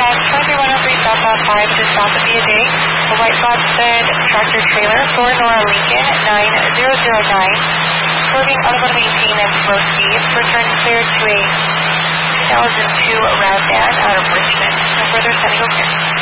Fox 23103 southbound 5 to stop at Via Day. A white Bobsled tractor trailer for Nora Lincoln 9009. Swerving automotive 18 at slow speeds. Return clear to a 2002 Ravdan out of Richmond. No further sending okay.